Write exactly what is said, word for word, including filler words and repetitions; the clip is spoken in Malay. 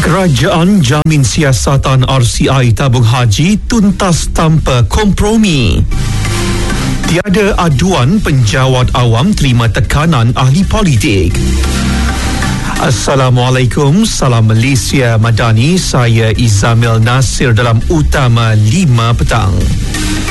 Kerajaan jamin siasatan R C I tabung haji tuntas tanpa kompromi. Tiada aduan penjawat awam terima tekanan ahli politik. Assalamualaikum, salam Malaysia Madani. Saya Izamil Nasir dalam Utama lima petang.